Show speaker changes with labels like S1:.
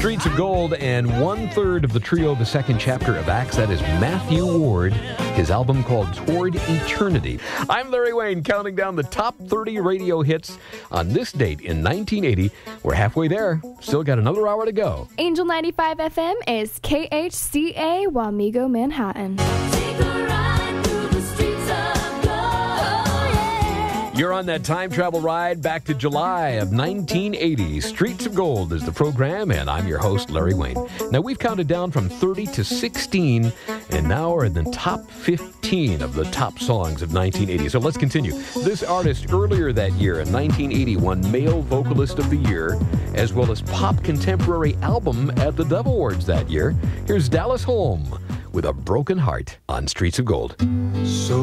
S1: Streets of Gold, and one-third of the trio, the second chapter of Acts. That is Matthew Ward, his album called Toward Eternity. I'm Larry Wayne, counting down the top 30 radio hits on this date in 1980. We're halfway there. Still got another hour to go.
S2: Angel 95 FM is KHCA Wamego, Manhattan.
S1: You're on that time travel ride back to July of 1980. Streets of Gold is the program, and I'm your host, Larry Wayne. Now, we've counted down from 30 to 16, and now we're in the top 15 of the top songs of 1980. So let's continue. This artist earlier that year in 1980 won Male Vocalist of the Year, as well as Pop Contemporary Album at the Dove Awards that year. Here's Dallas Holm with A Broken Heart on Streets of Gold.
S3: So